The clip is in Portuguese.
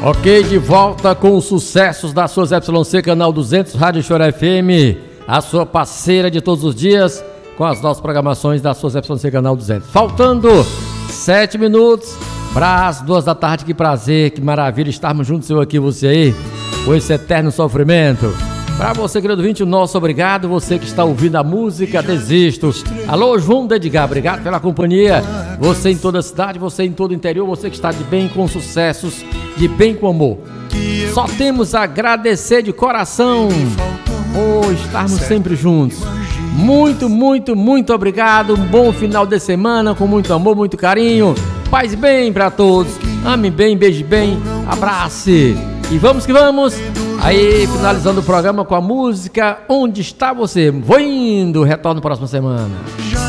Ok, de volta com os sucessos da sua ZYC, canal 200, Rádio Chora FM, a sua parceira de todos os dias, com as nossas programações da sua ZYC, canal 200. Faltando 7 minutos para as 2 da tarde, que prazer, que maravilha estarmos juntos, eu aqui, você aí, com esse eterno sofrimento. Para você, querido ouvinte, o nosso obrigado. Você que está ouvindo a música, desisto. Alô, João de Edgar, obrigado pela companhia. Você em toda a cidade, você em todo o interior, você que está de bem com sucessos, de bem com amor. Só temos a agradecer de coração por estarmos sempre juntos. Muito, muito, muito obrigado. Um bom final de semana, com muito amor, muito carinho. Paz e bem para todos. Ame bem, beije bem, abrace. E vamos que vamos. Aí, finalizando o programa com a música Onde Está Você? Vou indo, retorno próxima semana.